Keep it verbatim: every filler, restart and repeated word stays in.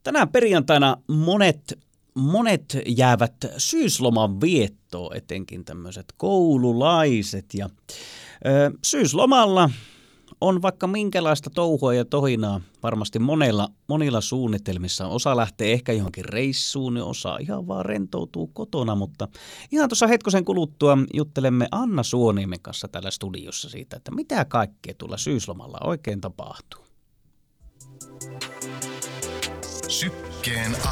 Tänään perjantaina monet, monet jäävät syysloman viettoon, etenkin tämmöiset koululaiset. Ja, ö, syyslomalla on vaikka minkälaista touhua ja tohinaa varmasti monella, monilla suunnitelmissa. Osa lähtee ehkä johonkin reissuun ja osa ihan vaan rentoutuu kotona, mutta ihan tuossa hetkosen kuluttua juttelemme Anna Suoniemen kanssa täällä studiossa siitä, että mitä kaikkea tuolla syyslomalla oikein tapahtuu. Sykkeen